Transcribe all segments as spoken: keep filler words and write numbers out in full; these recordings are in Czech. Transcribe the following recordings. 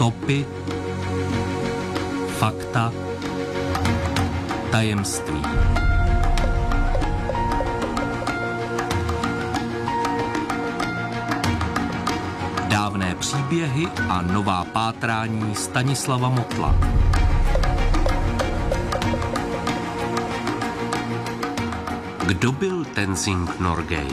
Stopy, fakta, tajemství. Dávné příběhy a nová pátrání Stanislava Motla. Kdo byl Tenzing Norgay?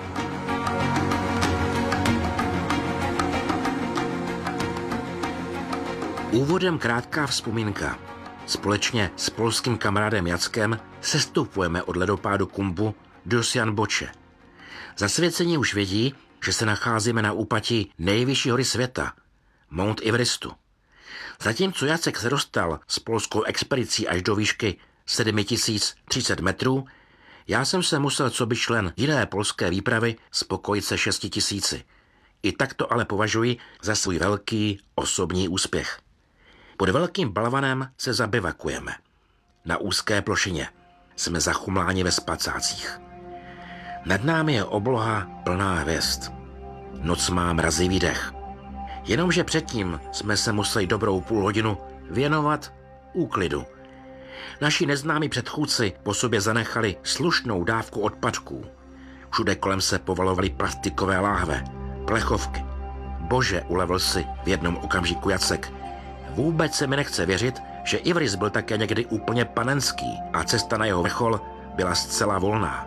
Úvodem krátká vzpomínka. Společně s polským kamarádem Jackem sestupujeme od ledopádu Khumbu do Sianboče. Zasvěcení už vědí, že se nacházíme na úpatí nejvyšší hory světa, Mount Everestu. Zatímco Jacek se dostal s polskou expedicí až do výšky sedm tisíc třicet metrů, já jsem se musel coby člen jiné polské výpravy spokojit se šesti tisíci. I tak to ale považuji za svůj velký osobní úspěch. Pod velkým balvanem se zabivakujeme. Na úzké plošině jsme zachumláni ve spacácích. Nad námi je obloha plná hvězd. Noc má mrazivý dech. Jenomže předtím jsme se museli dobrou půl hodinu věnovat úklidu. Naši neznámí předchůdci po sobě zanechali slušnou dávku odpadků. Všude kolem se povalovaly plastikové láhve, plechovky. Bože, ulevil si v jednom okamžiku Jacek. Vůbec se mi nechce věřit, že Everest byl také někdy úplně panenský a cesta na jeho vrchol byla zcela volná.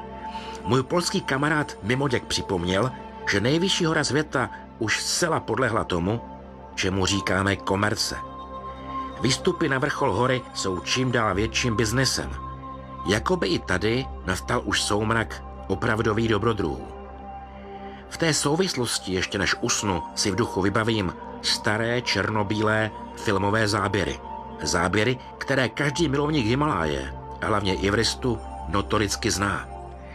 Můj polský kamarád Mimoděk připomněl, že nejvyšší hora světa už zcela podlehla tomu, čemu říkáme komerce. Výstupy na vrchol hory jsou čím dál větším biznesem. Jakoby i tady nastal už soumrak opravdových dobrodruhů. V té souvislosti ještě než usnu si v duchu vybavím staré černobílé filmové záběry. Záběry, které každý milovník Himaláje, a hlavně Everestu, notoricky zná.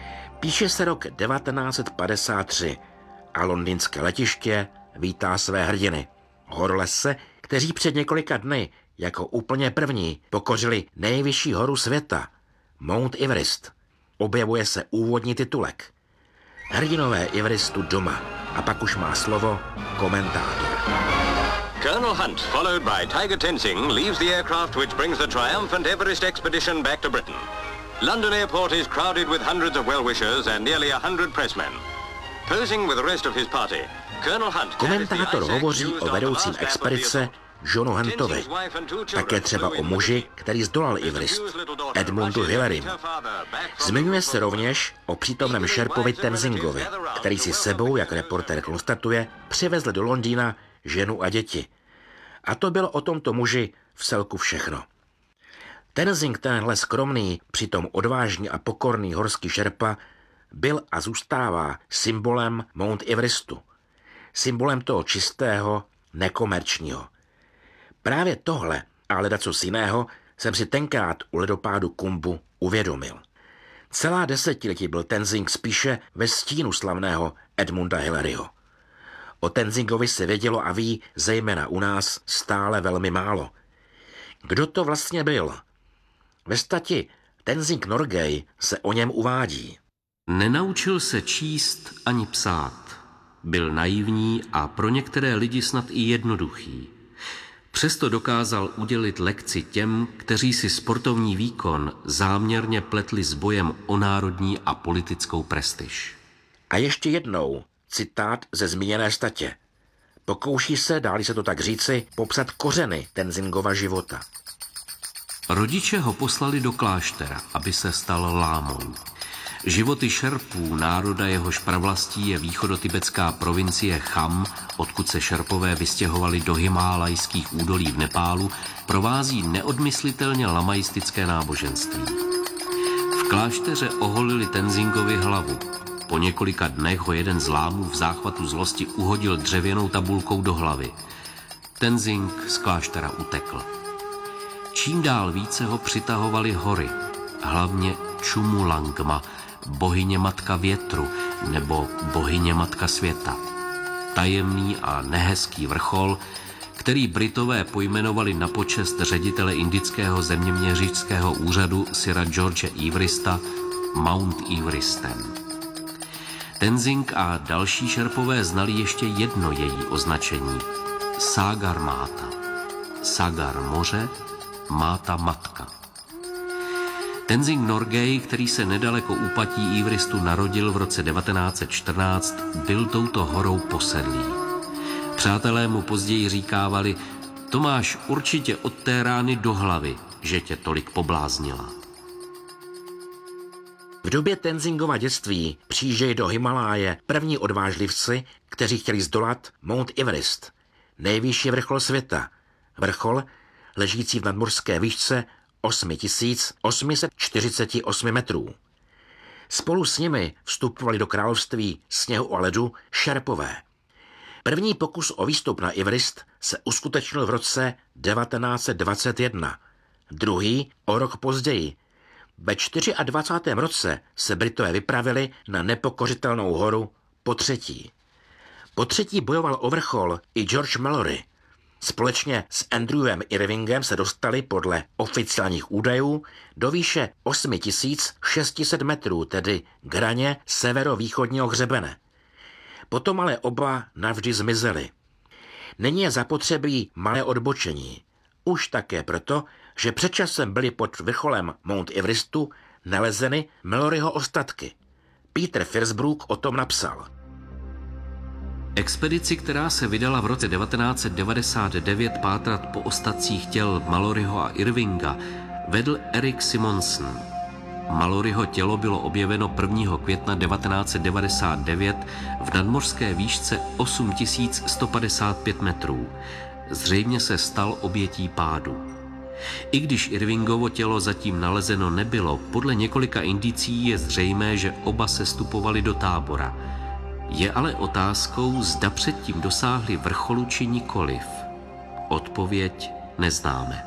Píše se rok devatenáct set padesát tři a londýnské letiště vítá své hrdiny. Horolezce, kteří před několika dny jako úplně první pokořili nejvyšší horu světa, Mount Everest. Objevuje se úvodní titulek. Hrdinové Everestu doma. A pak už má slovo komentátor. Colonel Hunt, followed by Tiger Tenzing, leaves the aircraft which brings the triumphant Everest expedition back to Britain. London airport is crowded with hundreds of well-wishers and nearly a hundred pressmen. Posing with the rest of his party, Colonel Hunt... Komentátor hovoří o vedoucím expedice Johnu Huntovi. Také třeba o muži, který zdolal Everest, Edmundu Hillerym. Zmiňuje se rovněž o přítomném šerpovi Tenzingovi, který si sebou, jak reportér konstatuje, přivezl do Londýna ženu a děti. A to bylo o tomto muži vcelku všechno. Tenzing, tenhle skromný, přitom odvážný a pokorný horský šerpa, byl a zůstává symbolem Mount Everestu. Symbolem toho čistého, nekomerčního. Právě tohle a ledacos jiného jsem si tenkrát u ledopádu Khumbu uvědomil. Celá desetiletí byl Tenzing spíše ve stínu slavného Edmunda Hilleryho. O Tenzingovi se vědělo a ví, zejména u nás, stále velmi málo. Kdo to vlastně byl? Ve stati Tenzing Norgay se o něm uvádí. Nenaučil se číst ani psát. Byl naivní a pro některé lidi snad i jednoduchý. Přesto dokázal udělit lekci těm, kteří si sportovní výkon záměrně pletli s bojem o národní a politickou prestiž. A ještě jednou citát ze zmíněné statě. Pokouší se, dá-li se to tak říci, popsat kořeny Tenzingova života. Rodiče ho poslali do kláštera, aby se stal lámou. Životy šerpů, národa jehož pravlastí je východotibetská provincie Cham, odkud se šerpové vystěhovali do himálajských údolí v Nepálu, provází neodmyslitelně lamaistické náboženství. V klášteře oholili Tenzingovi hlavu. Po několika dnech ho jeden z lámů v záchvatu zlosti uhodil dřevěnou tabulkou do hlavy. Tenzing z kláštera utekl. Čím dál více ho přitahovaly hory, hlavně Chumulangma, bohyně matka větru nebo bohyně matka světa. Tajemný a nehezký vrchol, který Britové pojmenovali na počest ředitele indického zeměměřičského úřadu Sira George Everesta Mount Everestem. Tenzing a další šerpové znali ještě jedno její označení. Sagar Máta. Sagar moře, Máta matka. Tenzing Norgay, který se nedaleko úpatí Everestu narodil v roce devatenáct set čtrnáct, byl touto horou posedlý. Přátelé mu později říkávali: to máš určitě od té rány do hlavy, že tě tolik pobláznila. V době Tenzingova dětství přijíždějí do Himaláje první odvážlivci, kteří chtěli zdolat Mount Everest, nejvyšší vrchol světa, vrchol ležící v nadmořské výšce osm tisíc osm set čtyřicet osm metrů. Spolu s nimi vstupovali do království sněhu a ledu Šerpové. První pokus o výstup na Everest se uskutečnil v roce devatenáct set dvacet jedna, druhý o rok později. Ve dvacátém čtvrtém roce se Britové vypravili na nepokořitelnou horu po třetí. Po třetí bojoval o vrchol i George Mallory. Společně s Andrewem Irvingem se dostali podle oficiálních údajů do výše osm tisíc šest set metrů, tedy k hraně severovýchodního hřebene. Potom ale oba navždy zmizeli. Nyní je zapotřebí malé odbočení. Už také proto, že před časem byly pod vrcholem Mount Everestu nalezeny Malloryho ostatky. Peter Firsbrook o tom napsal. Expedici, která se vydala v roce devatenáct set devadesát devět pátrat po ostatcích těl Malloryho a Irvinga, vedl Eric Simonsen. Malloryho tělo bylo objeveno prvního května devatenáct set devadesát devět v nadmořské výšce osm tisíc sto padesát pět metrů. Zřejmě se stal obětí pádu. I když Irvingovo tělo zatím nalezeno nebylo, podle několika indicí je zřejmé, že oba sestupovali do tábora. Je ale otázkou, zda předtím dosáhli vrcholu či nikoliv. Odpověď neznáme.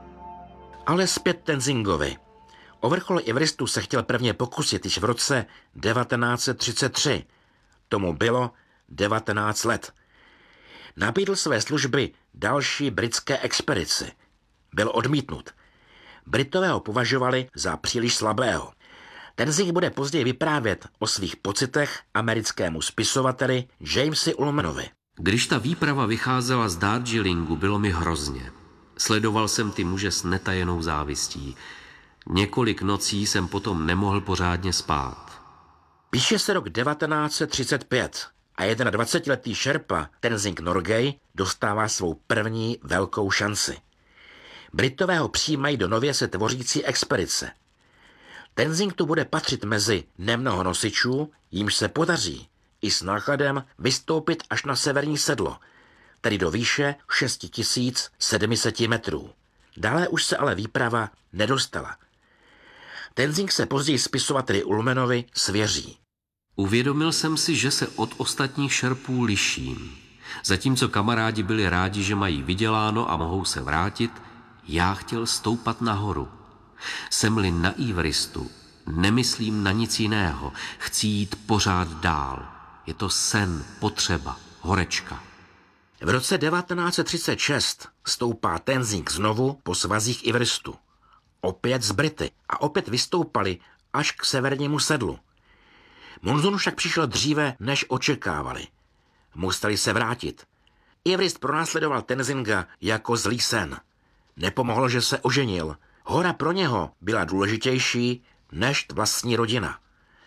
Ale zpět Tenzingovi. O vrchol Everestu se chtěl prvně pokusit již v roce devatenáct set třicet tři. Tomu bylo devatenáct let. Nabídl své služby další britské expedici. Byl odmítnut. Britové ho považovali za příliš slabého. Tenzing bude později vyprávět o svých pocitech americkému spisovateli Jamesi Ullmanovi. Když ta výprava vycházela z Darjeelingu, bylo mi hrozně. Sledoval jsem ty muže s netajenou závistí. Několik nocí jsem potom nemohl pořádně spát. Píše se rok devatenáct set třicet pět a dvacetiletý šerpa Tenzing Norgay dostává svou první velkou šanci. Britové ho přijímají do nově se tvořící expedice. Tenzing tu bude patřit mezi nemnoho nosičů, jimž se podaří i s nákladem vystoupit až na severní sedlo, tedy do výše šest tisíc sedm set metrů. Dále už se ale výprava nedostala. Tenzing se později spisovateli Ullmanovi svěří. Uvědomil jsem si, že se od ostatních šerpů liším. Zatímco kamarádi byli rádi, že mají vyděláno a mohou se vrátit, já chtěl stoupat nahoru. Jsem-li na Everestu, nemyslím na nic jiného. Chci jít pořád dál. Je to sen, potřeba, horečka. V roce devatenáct set třicet šest stoupá Tenzing znovu po svazích Everestu. Opět z Brity a opět vystoupali až k severnímu sedlu. Monzun však přišel dříve, než očekávali. Museli se vrátit. Everest pronásledoval Tenzinga jako zlý sen. Nepomohlo, že se oženil. Hora pro něho byla důležitější než vlastní rodina.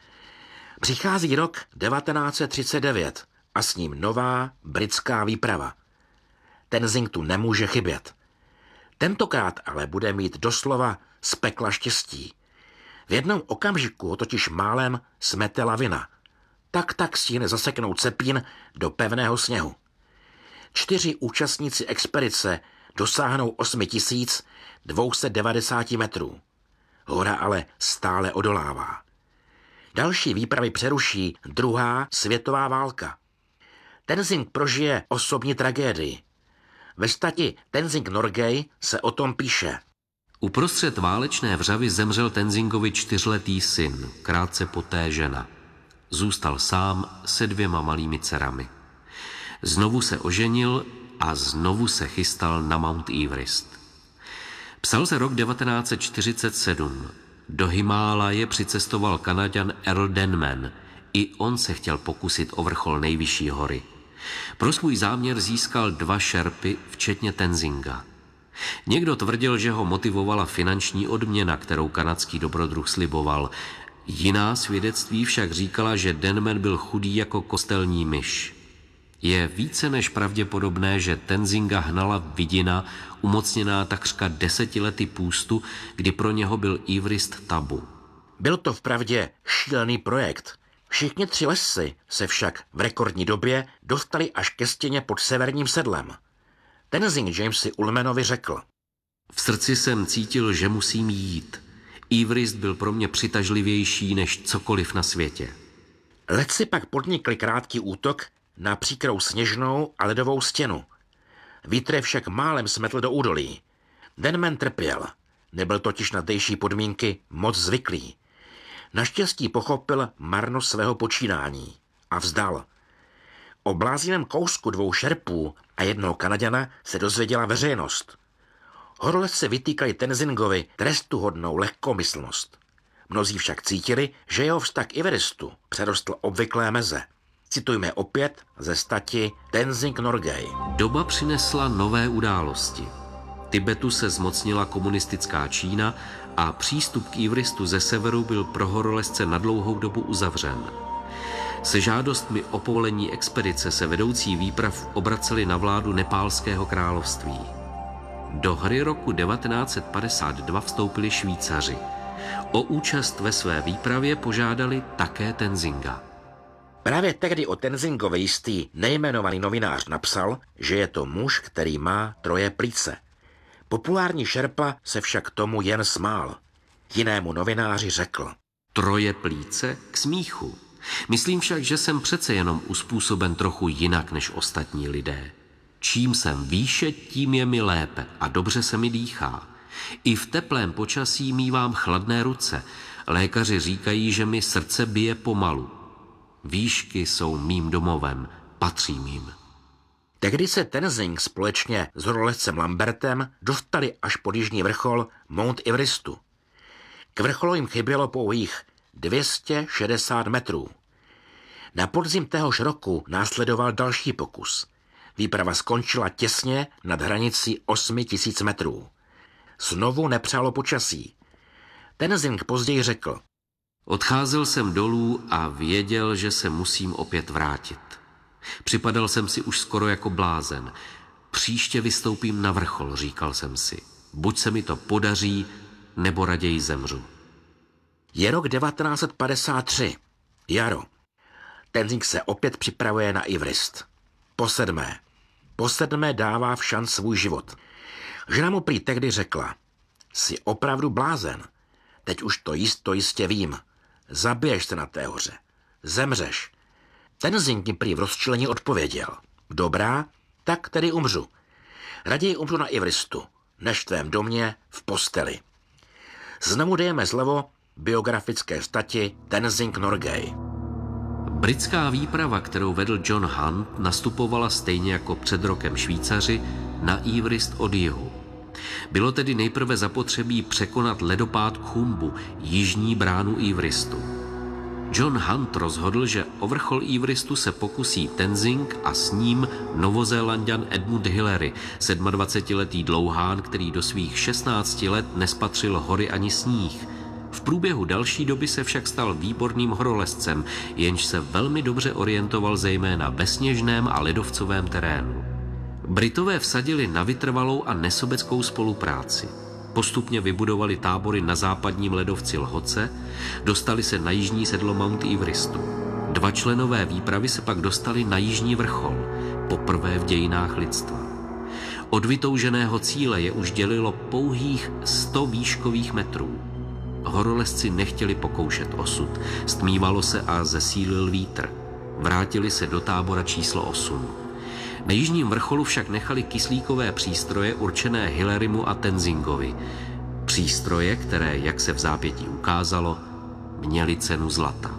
Přichází rok devatenáct set třicet devět a s ním nová britská výprava. Tenzing tu nemůže chybět. Tentokrát ale bude mít doslova z pekla štěstí. V jednom okamžiku ho totiž málem smete lavina. Tak tak stihne zaseknout cepín do pevného sněhu. Čtyři účastníci expedice dosáhnou osm tisíc dvě stě devadesát metrů. Hora ale stále odolává. Další výpravy přeruší druhá světová válka. Tenzing prožije osobní tragédii. Ve stati Tenzing Norgay se o tom píše. Uprostřed válečné vřavy zemřel Tenzingovi čtyřletý syn, krátce poté žena. Zůstal sám se dvěma malými dcerami. Znovu se oženil a znovu se chystal na Mount Everest. Psal se rok devatenáct set čtyřicet sedm. Do Himálaje přicestoval Kanaďan Earl Denman. I on se chtěl pokusit o vrchol nejvyšší hory. Pro svůj záměr získal dva šerpy, včetně Tenzinga. Někdo tvrdil, že ho motivovala finanční odměna, kterou kanadský dobrodruh sliboval. Jiná svědectví však říkala, že Denman byl chudý jako kostelní myš. Je více než pravděpodobné, že Tenzinga hnala vidina, umocněná takřka deseti lety půstu, kdy pro něho byl Everest tabu. Byl to vpravdě šílený projekt. Všichni tři lesy se však v rekordní době dostali až ke stěně pod severním sedlem. Tenzing Jamesi Ullmanovi řekl: V srdci jsem cítil, že musím jít. Everest byl pro mě přitažlivější než cokoliv na světě. Letci pak podnikli krátký útok na příkrou sněžnou a ledovou stěnu. Vítr je však málem smetl do údolí. Denman trpěl, nebyl totiž na zdejší podmínky moc zvyklý. Naštěstí pochopil marnost svého počínání a vzdal. O bláznivém kousku dvou šerpů a jednoho Kanaďana se dozvěděla veřejnost. Horolezci vytýkali Tenzingovi trestuhodnou lehkomyslnost. Mnozí však cítili, že jeho vztah k Everestu přerostl obvyklé meze. Citujme opět ze stati Tenzing Norgay. Doba přinesla nové události. Tibetu se zmocnila komunistická Čína a přístup k Everestu ze severu byl pro horolezce na dlouhou dobu uzavřen. Se žádostmi o povolení expedice se vedoucí výprav obraceli na vládu Nepálského království. Do hry roku devatenáct set padesát dva vstoupili Švýcaři. O účast ve své výpravě požádali také Tenzinga. Právě tehdy o Tenzingovi jistý nejmenovaný novinář napsal, že je to muž, který má troje plíce. Populární šerpa se však tomu jen smál. Jinému novináři řekl: Troje plíce k smíchu. Myslím však, že jsem přece jenom uspůsoben trochu jinak než ostatní lidé. Čím jsem výše, tím je mi lépe a dobře se mi dýchá. I v teplém počasí mívám chladné ruce. Lékaři říkají, že mi srdce bije pomalu. Výšky jsou mým domovem, patří mým. Tehdy se Tenzing společně s horolezcem Lambertem dostali až pod jižní vrchol Mount Everestu. K vrcholu jim chybělo pouhých dvě stě šedesát metrů. Na podzim téhož roku následoval další pokus. Výprava skončila těsně nad hranicí osmi tisíc metrů. Znovu nepřálo počasí. Tenzing později řekl: Odcházel jsem dolů a věděl, že se musím opět vrátit. Připadal jsem si už skoro jako blázen. Příště vystoupím na vrchol, říkal jsem si. Buď se mi to podaří, nebo raději zemřu. Je rok devatenáct set padesát tři. Jaro. Tenzing se opět připravuje na Everest. Po sedmé. Po sedmé dává v šanc svůj život. Žena mu prý tehdy řekla: Jsi opravdu blázen. Teď už to jisto jistě vím. Zabiješ se na té hoře. Zemřeš. Tenzing mi prý v rozčilení odpověděl: Dobrá, tak tedy umřu. Raději umřu na Everestu, než v tvém domě v posteli. Znovu dejeme zlevo biografické stati Tenzing Norgay. Britská výprava, kterou vedl John Hunt, nastupovala stejně jako před rokem Švýcaři na Everest od jihu. Bylo tedy nejprve zapotřebí překonat ledopád Khumbu, jižní bránu Everestu. John Hunt rozhodl, že o vrchol Everestu se pokusí Tenzing a s ním Novozélanďan Edmund Hillary, sedmadvacetiletý dlouhán, který do svých šestnácti let nespatřil hory ani sníh. V průběhu další doby se však stal výborným horolezcem, jenž se velmi dobře orientoval zejména ve sněžném a ledovcovém terénu. Britové vsadili na vytrvalou a nesobeckou spolupráci. Postupně vybudovali tábory na západním ledovci Lhotse, dostali se na jižní sedlo Mount Everestu. Dva členové výpravy se pak dostali na jižní vrchol, poprvé v dějinách lidstva. Od vytouženého cíle je už dělilo pouhých sto výškových metrů. Horolezci nechtěli pokoušet osud, stmívalo se a zesílil vítr. Vrátili se do tábora číslo osm. Na jižním vrcholu však nechali kyslíkové přístroje určené Hillarymu a Tenzingovi. Přístroje, které, jak se v zápětí ukázalo, měly cenu zlata.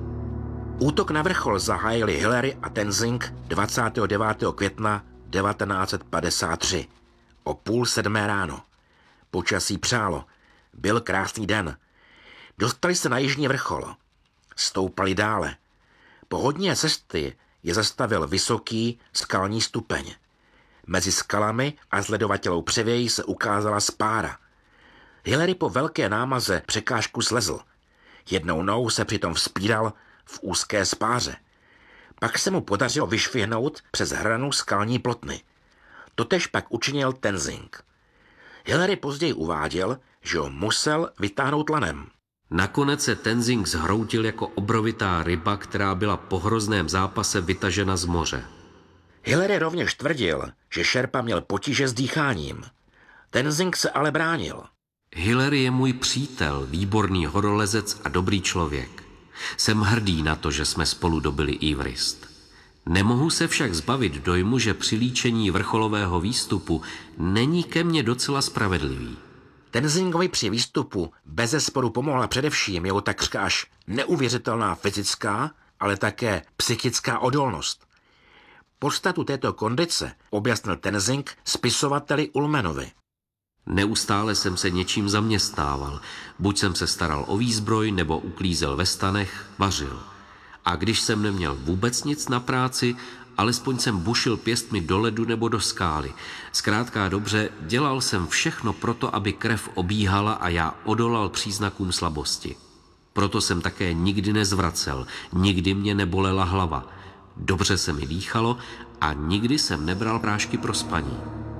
Útok na vrchol zahájili Hillary a Tenzing dvacátého devátého května devatenáct set padesát tři. O půl sedmé ráno. Počasí přálo. Byl krásný den. Dostali se na jižní vrchol. Stoupali dále. Po hodině cesty je zastavil vysoký skalní stupeň. Mezi skalami a zledovatelou převějí se ukázala spára. Hillary po velké námaze překážku slezl. Jednou nohou se přitom vzpíral v úzké spáře. Pak se mu podařilo vyšvihnout přes hranu skalní plotny. Totež pak učinil Tenzing. Hillary později uváděl, že ho musel vytáhnout lanem. Nakonec se Tenzing zhroutil jako obrovitá ryba, která byla po hrozném zápase vytažena z moře. Hillary rovněž tvrdil, že šerpa měl potíže s dýcháním. Tenzing se ale bránil. Hillary je můj přítel, výborný horolezec a dobrý člověk. Jsem hrdý na to, že jsme spolu dobili Everest. Nemohu se však zbavit dojmu, že při líčení vrcholového výstupu není ke mně docela spravedlivý. Tenzingovi při výstupu bezesporu pomohla především jeho takřka až neuvěřitelná fyzická, ale také psychická odolnost. Podstatu této kondice objasnil Tenzing spisovateli Ullmanovi. Neustále jsem se něčím zaměstnával. Buď jsem se staral o výzbroj, nebo uklízel ve stanech, vařil. A když jsem neměl vůbec nic na práci, alespoň jsem bušil pěstmi do ledu nebo do skály. Zkrátka dobře, dělal jsem všechno proto, aby krev obíhala a já odolal příznakům slabosti. Proto jsem také nikdy nezvracel, nikdy mě nebolela hlava. Dobře se mi dýchalo a nikdy jsem nebral prášky pro spaní.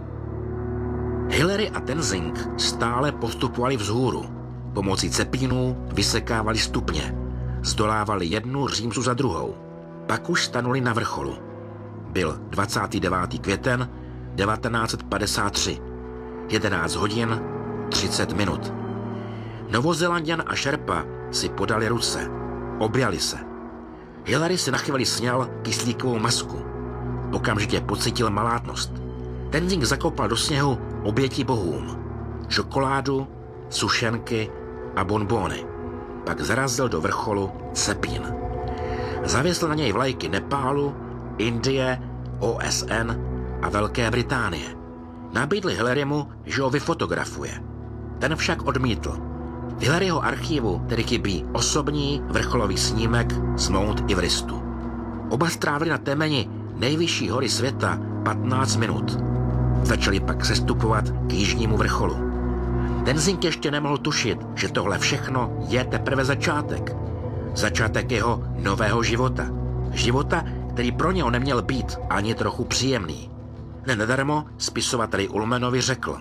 Hillary a Tenzing stále postupovali vzhůru. Pomocí cepínů vysekávali stupně. Zdolávali jednu římsu za druhou. Pak už stanuli na vrcholu. Byl dvacátého devátého květen devatenáct set padesát tři. jedenáct hodin třicet minut. Novozélanďan a šerpa si podali ruce. Objali se. Hillary si na chvíli sněl kyslíkovou masku. Okamžitě pocítil malátnost. Tenzing zakopal do sněhu oběti bohům. Čokoládu, sušenky a bonbóny. Pak zarazil do vrcholu cepín. Zavěsil na něj vlajky Nepálu, Indie, O S N a Velké Británie. Nabídli Hillarymu, že ho vyfotografuje. Ten však odmítl. V Hillaryho archivu tedy chybí osobní vrcholový snímek z Mount Everestu. Oba strávili na temeni nejvyšší hory světa patnáct minut. Začali pak sestupovat k jižnímu vrcholu. Tenzing ještě nemohl tušit, že tohle všechno je teprve začátek. Začátek jeho nového života. Života, který pro něho neměl být ani trochu příjemný. Nenadarmo spisovateli Ullmanovi řekl: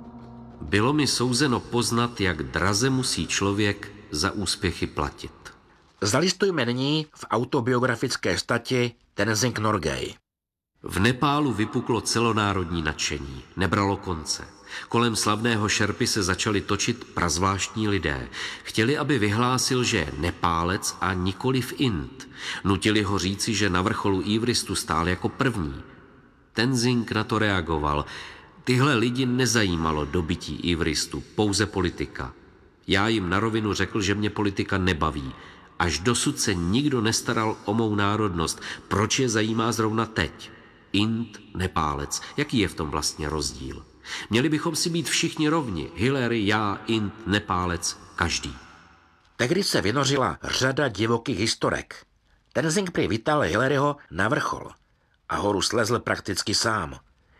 Bylo mi souzeno poznat, jak draze musí člověk za úspěchy platit. Zalistujme nyní v autobiografické stati Tenzing Norgay. V Nepálu vypuklo celonárodní nadšení. Nebralo konce. Kolem slavného šerpy se začali točit prazvláštní lidé. Chtěli, aby vyhlásil, že je Nepálec a nikoliv Ind. Nutili ho říci, že na vrcholu Everestu stál jako první. Tenzing na to reagoval. Tyhle lidi nezajímalo dobytí Everestu, pouze politika. Já jim na rovinu řekl, že mě politika nebaví. Až dosud se nikdo nestaral o mou národnost. Proč je zajímá zrovna teď? Ind, Nepálec. Jaký je v tom vlastně rozdíl? Měli bychom si být všichni rovni. Hillary, já, Ind, Nepálec, každý. Tehdy se vynořila řada divokých historek. Tenzing prý vytáhl Hillaryho na vrchol a horu slezl prakticky sám.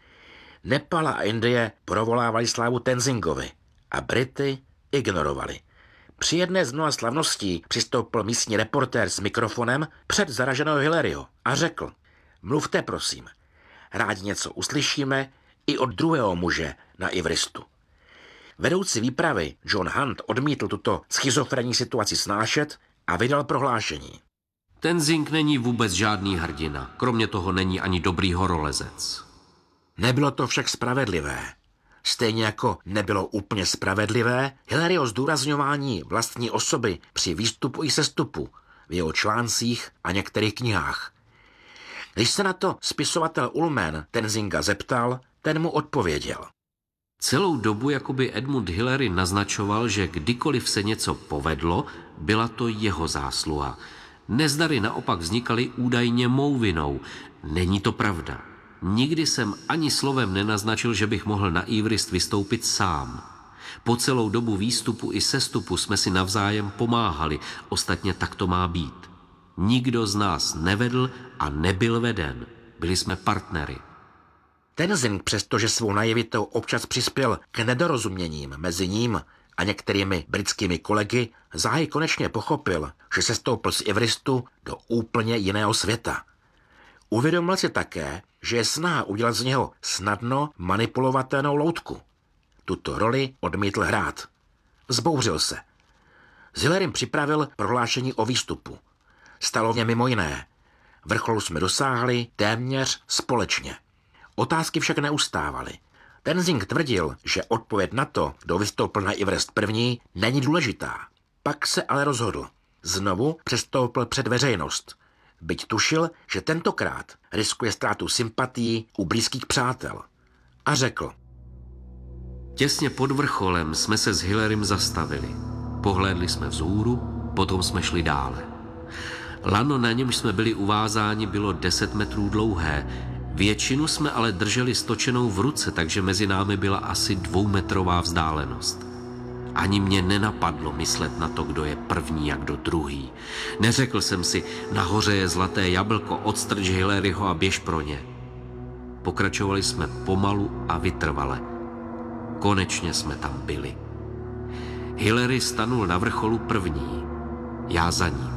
Nepal a Indie provolávali slávu Tenzingovi a Brity ignorovali. Při jedné z mnoha slavností přistoupil místní reportér s mikrofonem před zaraženého Hillaryho a řekl: Mluvte prosím, rádi něco uslyšíme i od druhého muže na Everestu. Vedoucí výpravy John Hunt odmítl tuto schizofrenní situaci snášet a vydal prohlášení: Tenzing není vůbec žádný hrdina, kromě toho není ani dobrý horolezec. Nebylo to však spravedlivé. Stejně jako nebylo úplně spravedlivé Hillaryho zdůrazňování vlastní osoby při výstupu i sestupu v jeho článcích a některých knihách. Když se na to spisovatel Ullman Tenzinga zeptal, ten mu odpověděl: Celou dobu jakoby Edmund Hillary naznačoval, že kdykoliv se něco povedlo, byla to jeho zásluha. Nezdary naopak vznikaly údajně mou vinou. Není to pravda. Nikdy jsem ani slovem nenaznačil, že bych mohl na Everest vystoupit sám. Po celou dobu výstupu i sestupu jsme si navzájem pomáhali, ostatně tak to má být. Nikdo z nás nevedl a nebyl veden. Byli jsme partnery. Tenzing, přestože svou naivitou občas přispěl k nedorozuměním mezi ním a některými britskými kolegy, záhy konečně pochopil, že se stoupil z Everestu do úplně jiného světa. Uvědomil si také, že je snaha udělat z něho snadno manipulovatelnou loutku. Tuto roli odmítl hrát. Zbouřil se. S Hillerym připravil prohlášení o výstupu. Stalo mě mimo jiné. Vrcholu jsme dosáhli téměř společně. Otázky však neustávaly. Tenzing tvrdil, že odpověď na to, kdo vystoupil na Everest první, není důležitá. Pak se ale rozhodl. Znovu přestoupil před veřejnost. Byť tušil, že tentokrát riskuje ztrátu sympatií u blízkých přátel. A řekl. Těsně pod vrcholem jsme se s Hillerym zastavili. Pohlédli jsme vzhůru, potom jsme šli dále. Lano, na němž jsme byli uvázáni, bylo deset metrů dlouhé. Většinu jsme ale drželi stočenou v ruce, takže mezi námi byla asi dvoumetrová vzdálenost. Ani mě nenapadlo myslet na to, kdo je první a kdo druhý. Neřekl jsem si, nahoře je zlaté jablko, odstrč Hilleryho a běž pro ně. Pokračovali jsme pomalu a vytrvale. Konečně jsme tam byli. Hillery stanul na vrcholu první, já za ním.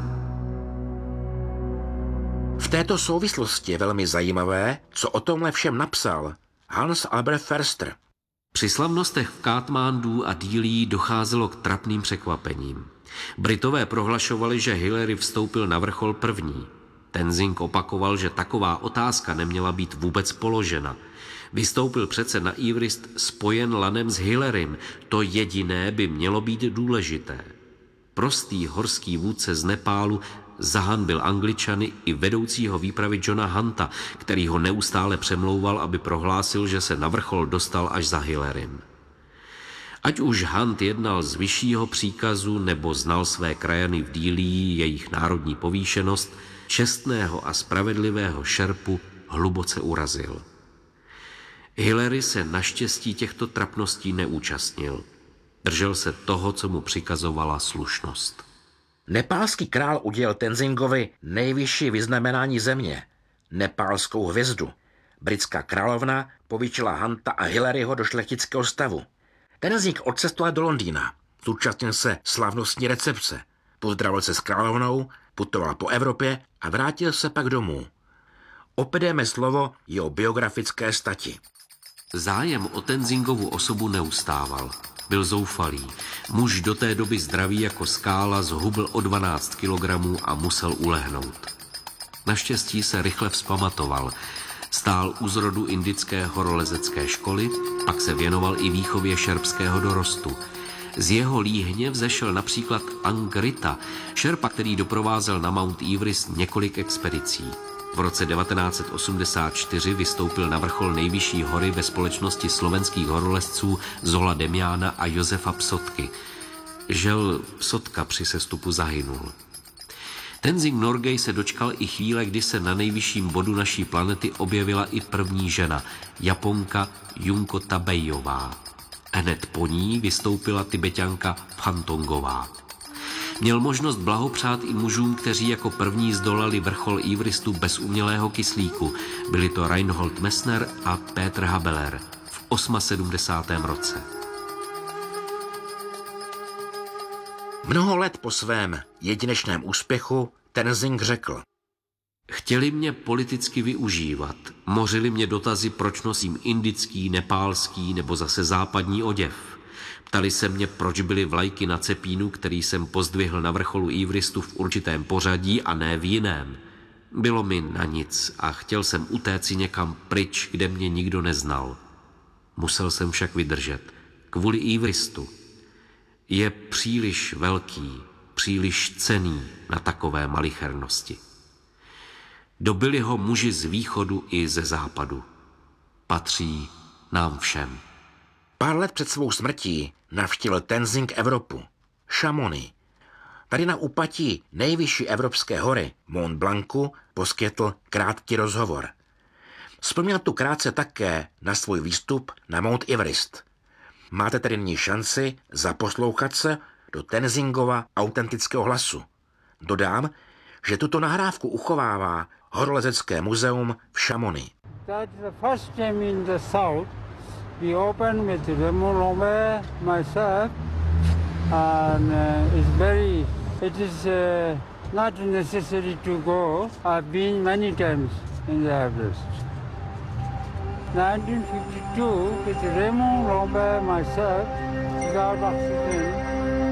V této souvislosti je velmi zajímavé, co o tomhle všem napsal Hans Albert Förster. Při slavnostech v Katmandu a Dillí docházelo k trapným překvapením. Britové prohlašovali, že Hillery vstoupil na vrchol první. Tenzing opakoval, že taková otázka neměla být vůbec položena. Vystoupil přece na Everest spojen lanem s Hillerym. To jediné by mělo být důležité. Prostý horský vůdce z Nepálu zahanbil Angličany i vedoucího výpravy Johna Hunta, který ho neustále přemlouval, aby prohlásil, že se na vrchol dostal až za Hillerym. Ať už Hunt jednal z vyššího příkazu nebo znal své krajany v Dillí, jejich národní povýšenost, čestného a spravedlivého šerpu hluboce urazil. Hillery se naštěstí těchto trapností neúčastnil. Držel se toho, co mu přikazovala slušnost. Nepálský král udělil Tenzingovi nejvyšší vyznamenání země, nepálskou hvězdu. Britská královna povýšila Hunta a Hilleryho do šlechtického stavu. Tenzing odcestoval do Londýna, zúčastnil se slavnostní recepce, pozdravil se s královnou, putoval po Evropě a vrátil se pak domů. Opět dáme slovo jeho biografické stati. Zájem o Tenzingovu osobu neustával. Byl zoufalý. Muž do té doby zdravý jako skála zhubl o dvanáct kilogramů a musel ulehnout. Naštěstí se rychle vzpamatoval. Stál u zrodu indické horolezecké školy, pak se věnoval i výchově šerpského dorostu. Z jeho líhně vzešel například Angrita, šerpa, který doprovázel na Mount Everest několik expedicí. V roce devatenáct set osmdesát čtyři vystoupil na vrchol nejvyšší hory ve společnosti slovenských horolezců Zola Demiána a Josefa Psotky. Žel Psotka při sestupu zahynul. Tenzing Norgay se dočkal i chvíle, kdy se na nejvyšším bodu naší planety objevila i první žena, Japonka Junko Tabejová. Hned po ní vystoupila Tibeťanka Phantongová. Měl možnost blahopřát i mužům, kteří jako první zdolali vrchol Everestu bez umělého kyslíku. Byli to Reinhold Messner a Peter Habeler v sedmdesátém osmém roce. Mnoho let po svém jedinečném úspěchu Tenzing řekl. Chtěli mě politicky využívat. Mořili mě dotazy, proč nosím indický, nepálský nebo zase západní oděv. Ptali se mě, proč byly vlajky na cepínu, který jsem pozdvihl na vrcholu Everestu v určitém pořadí a ne v jiném. Bylo mi na nic a chtěl jsem utéci někam pryč, kde mě nikdo neznal. Musel jsem však vydržet. Kvůli Everestu. Je příliš velký, příliš cenný na takové malichernosti. Dobili ho muži z východu i ze západu. Patří nám všem. Pár let před svou smrtí navštívil Tenzing Evropu, Chamonix. Tady na úpatí nejvyšší evropské hory Mont Blancu poskytl krátký rozhovor. Vzpomněl tu krátce také na svůj výstup na Mount Everest. Máte tedy nyní šanci zaposlouchat se do Tenzingova autentického hlasu. Dodám, že tuto nahrávku uchovává horolezecké muzeum v Chamonix. That's the first time in the south. We opened with Raymond Lambert, myself, and uh, it's very, it is uh, not necessary to go. I've been many times in the Everest. nineteen fifty-two, with Raymond Lambert, myself, without oxygen.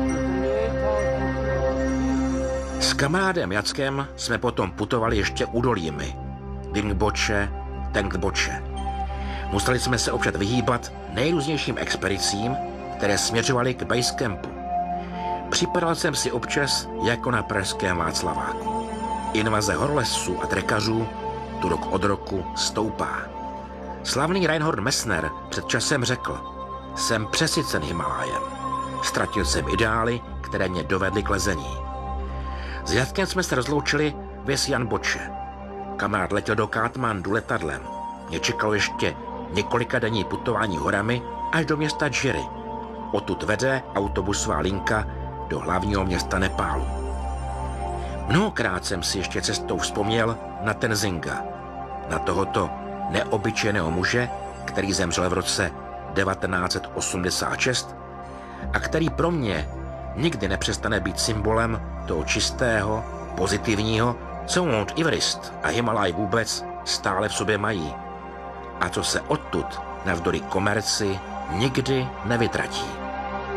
S kamarádem Jackem jsme potom putovali ještě údolími. Dingboche, Tengboche. Museli jsme se občas vyhýbat nejrůznějším expedicím, které směřovaly k basecampu. Připadal jsem si občas jako na pražském Václaváku. Invaze horolezců a trekařů tu rok od roku stoupá. Slavný Reinhold Messner před časem řekl: jsem přesycen Himalájem. Ztratil jsem ideály, které mě dovedly k lezení. S Jackem jsme se rozloučili v Sian Boche. Kamarád letěl do Katmandu letadlem. Mě čekalo ještě několika denní putování horami až do města Džiri. Odtud vede autobusová linka do hlavního města Nepálu. Mnohokrát jsem si ještě cestou vzpomněl na Tenzinga, na tohoto neobyčejného muže, který zemřel v roce devatenáct set osmdesát šest a který pro mě nikdy nepřestane být symbolem toho čistého, pozitivního, co Mount Everest a Himalaj vůbec stále v sobě mají a co se odtud navzdory komerci nikdy nevytratí.